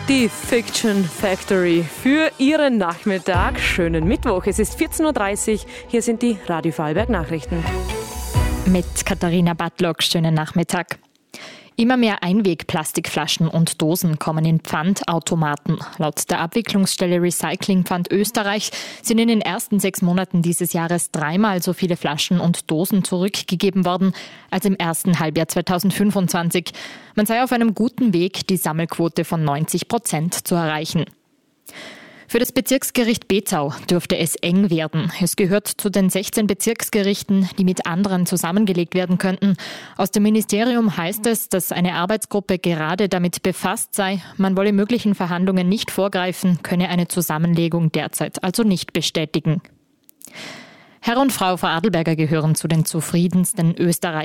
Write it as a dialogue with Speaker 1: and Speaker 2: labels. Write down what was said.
Speaker 1: Die Fiction Factory für Ihren Nachmittag. Schönen Mittwoch. Es ist 14.30 Uhr. Hier sind die Radio Vorarlberg Nachrichten.
Speaker 2: Mit Katharina Badlock, schönen Nachmittag. Immer mehr Einwegplastikflaschen und Dosen kommen in Pfandautomaten. Laut der Abwicklungsstelle Recycling Pfand Österreich sind in den ersten 6 Monaten dieses Jahres 3-mal so viele Flaschen und Dosen zurückgegeben worden als im ersten Halbjahr 2025. Man sei auf einem guten Weg, die Sammelquote von 90% zu erreichen. Für das Bezirksgericht Bezau dürfte es eng werden. Es gehört zu den 16 Bezirksgerichten, die mit anderen zusammengelegt werden könnten. Aus dem Ministerium heißt es, dass eine Arbeitsgruppe gerade damit befasst sei. Man wolle möglichen Verhandlungen nicht vorgreifen, könne eine Zusammenlegung derzeit also nicht bestätigen. Herr und Frau Vorarlberger gehören zu den zufriedensten Österreichern.